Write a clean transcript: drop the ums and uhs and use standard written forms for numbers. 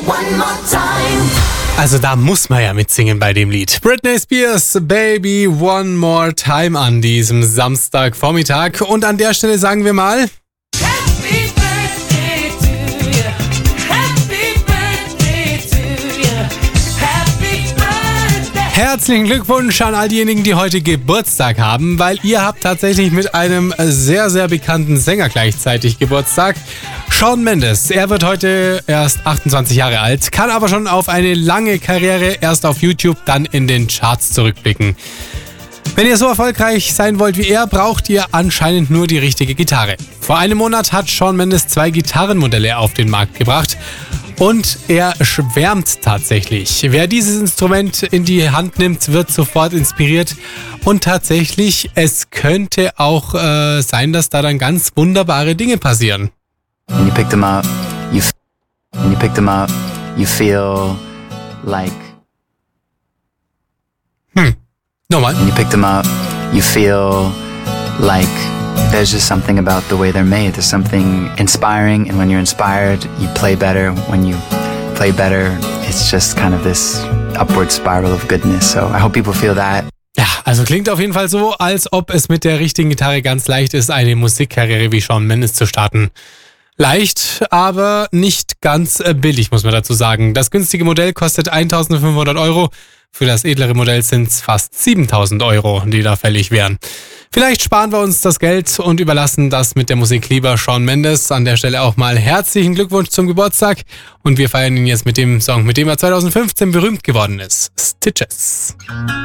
One more time. Also da muss man ja mitsingen bei dem Lied. Britney Spears, Baby One More Time an diesem Samstagvormittag. Und an der Stelle sagen wir mal... Happy birthday to you. Happy birthday to you. Happy birthday. Herzlichen Glückwunsch an all diejenigen, die heute Geburtstag haben, weil ihr habt tatsächlich mit einem sehr, sehr bekannten Sänger gleichzeitig Geburtstag. Shawn Mendes, er wird heute erst 28 Jahre alt, kann aber schon auf eine lange Karriere erst auf YouTube, dann in den Charts zurückblicken. Wenn ihr so erfolgreich sein wollt wie er, braucht ihr anscheinend nur die richtige Gitarre. Vor einem Monat hat Shawn Mendes 2 Gitarrenmodelle auf den Markt gebracht und er schwärmt tatsächlich. Wer dieses Instrument in die Hand nimmt, wird sofort inspiriert und tatsächlich, es könnte auch sein, dass da dann ganz wunderbare Dinge passieren. When you pick them up, you feel like. Nochmal. When you pick them up, you feel like there's just something about the way they're made. There's something inspiring, and when you're inspired, you play better. When you play better, it's just kind of this upward spiral of goodness. So I hope people feel that. Ja, also klingt auf jeden Fall so, als ob es mit der richtigen Gitarre ganz leicht ist, eine Musikkarriere wie Shawn Mendes zu starten. Leicht, aber nicht ganz billig, muss man dazu sagen. Das günstige Modell kostet 1.500 €. Für das edlere Modell sind es fast 7.000 €, die da fällig wären. Vielleicht sparen wir uns das Geld und überlassen das mit der Musik lieber Shawn Mendes. An der Stelle auch mal herzlichen Glückwunsch zum Geburtstag. Und wir feiern ihn jetzt mit dem Song, mit dem er 2015 berühmt geworden ist. Stitches.